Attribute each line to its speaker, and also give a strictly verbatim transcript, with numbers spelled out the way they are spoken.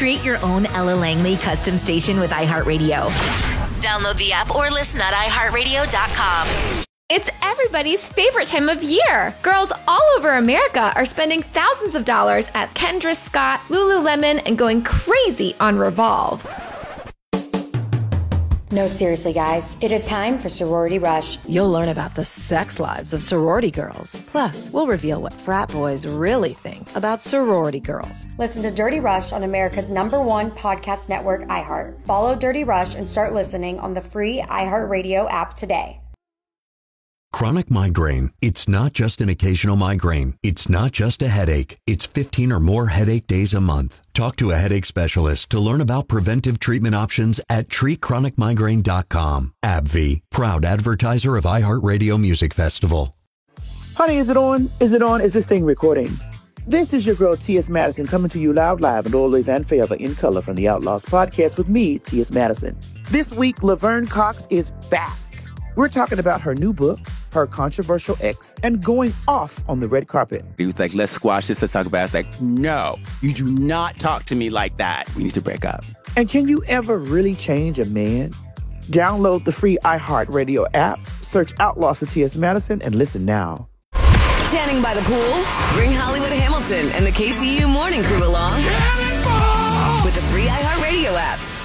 Speaker 1: Create your own Ella Langley custom station with iHeartRadio. Download the app or listen at i heart radio dot com.
Speaker 2: It's everybody's favorite time of year. Girls all over America are spending thousands of dollars at Kendra Scott, Lululemon, and going crazy on Revolve.
Speaker 3: No, seriously, guys. It is time for Sorority Rush.
Speaker 4: You'll learn about the sex lives of sorority girls. Plus, we'll reveal what frat boys really think about sorority girls.
Speaker 3: Listen to Dirty Rush on America's number one podcast network, iHeart. Follow Dirty Rush and start listening on the free iHeartRadio app today.
Speaker 5: Chronic migraine. It's not just an occasional migraine. It's not just a headache. It's fifteen or more headache days a month. Talk to a headache specialist to learn about preventive treatment options at treat chronic migraine dot com. AbbVie, proud advertiser of iHeartRadio Music Festival.
Speaker 6: Honey, is it on? Is it on? Is this thing recording? This is your girl, T S. Madison, coming to you loud, live, and always and forever in color from the Outlaws podcast with me, T S. Madison. This week, Laverne Cox is back. We're talking about her new book, her controversial ex, and going off on the red carpet.
Speaker 7: He was like, let's squash this, let's talk about it. I was like, no, you do not talk to me like that. We need to break up.
Speaker 6: And can you ever really change a man? Download the free iHeartRadio app, search Outlaws for T S. Madison, and listen now.
Speaker 8: Standing by the pool? Bring Hollywood Hamilton and the K T U Morning Crew along with the free iHeartRadio app.